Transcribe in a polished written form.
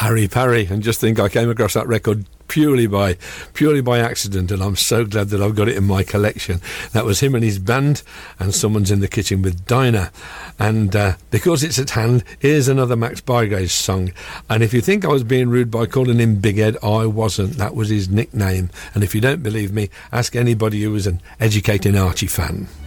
Harry Parry, and just think I came across that record purely by accident, and I'm so glad that I've got it in my collection. That was him and his band, and Someone's in the Kitchen with Dinah. And because it's at hand, here's another Max Bygraves song. And if you think I was being rude by calling him Big Ed, I wasn't. That was his nickname. And if you don't believe me, ask anybody who was an educated Archie fan.